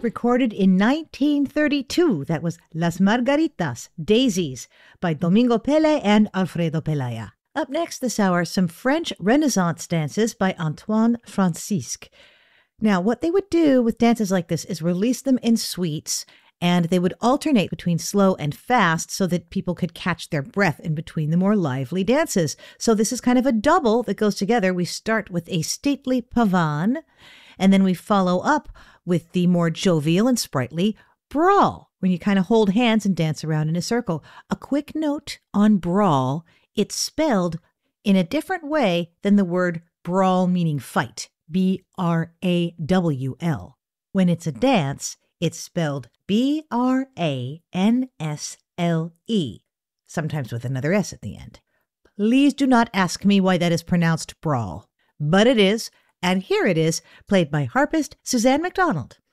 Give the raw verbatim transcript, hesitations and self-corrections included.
recorded in nineteen thirty-two. That was Las Margaritas, Daisies, by Domingo Pele and Alfredo Pelaya. Up next this hour, some French Renaissance dances by Antoine Francisque. Now, what they would do with dances like this is release them in suites, and they would alternate between slow and fast so that people could catch their breath in between the more lively dances. So this is kind of a double that goes together. We start with a stately pavane, and then we follow up with the more jovial and sprightly brawl, when you kind of hold hands and dance around in a circle. A quick note on brawl: it's spelled in a different way than the word brawl, meaning fight, B R A W L. When it's a dance, it's spelled B R A N S L E, sometimes with another S at the end. Please do not ask me why that is pronounced brawl, but it is, and here it is, played by harpist Suzanne MacDonald.